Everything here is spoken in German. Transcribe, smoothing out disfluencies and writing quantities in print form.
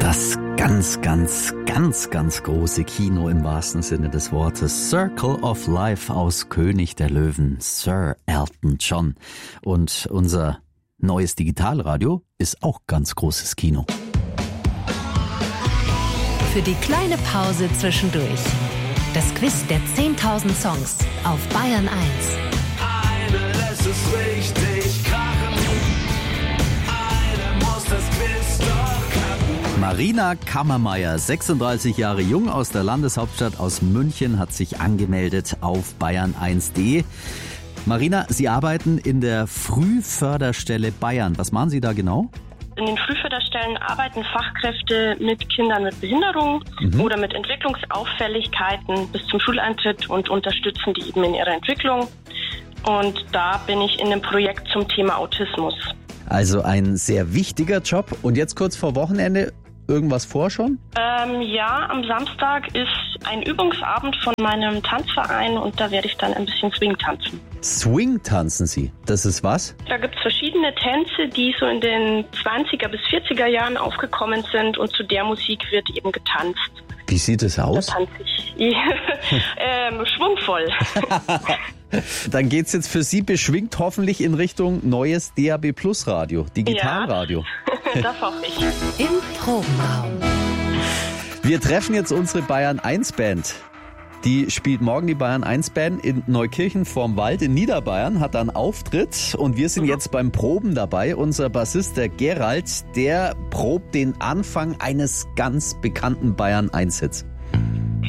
Das ganz große Kino im wahrsten Sinne des Wortes. Circle of Life aus König der Löwen, Sir Elton John. Und unser neues Digitalradio ist auch ganz großes Kino. Für die kleine Pause zwischendurch. Das Quiz der 10.000 Songs auf Bayern 1. Eine lässt es richtig krachen. Eine muss das Quiz doch kacken. Marina Kammermeier, 36 Jahre jung, aus der Landeshauptstadt aus München, hat sich angemeldet auf bayern1.de. Marina, Sie arbeiten in der Frühförderstelle Bayern. Was machen Sie da genau? In den Frühförderstellen arbeiten Fachkräfte mit Kindern mit Behinderung oder mit Entwicklungsauffälligkeiten bis zum Schuleintritt und unterstützen die eben in ihrer Entwicklung. Und da bin ich in einem Projekt zum Thema Autismus. Also ein sehr wichtiger Job. Und jetzt kurz vor Wochenende, irgendwas vor schon? Ja, am Samstag ist ein Übungsabend von meinem Tanzverein und da werde ich dann ein bisschen Swing tanzen. Swing tanzen Sie? Das ist was? Da gibt es verschiedene Tänze, die so in den 20er bis 40er Jahren aufgekommen sind und zu der Musik wird eben getanzt. Wie sieht es aus? Da tanze ich schwungvoll. Dann geht's jetzt für Sie beschwingt hoffentlich in Richtung neues DAB+ Radio, Digitalradio. Ja, das hoffe ich. Im Probenraum. Wir treffen jetzt unsere Bayern 1 Band. Die spielt morgen, die Bayern 1 Band, in Neukirchen vorm Wald in Niederbayern, hat dann Auftritt und wir sind jetzt beim Proben dabei. Unser Bassist, der Gerald, der probt den Anfang eines ganz bekannten Bayern 1 Hits.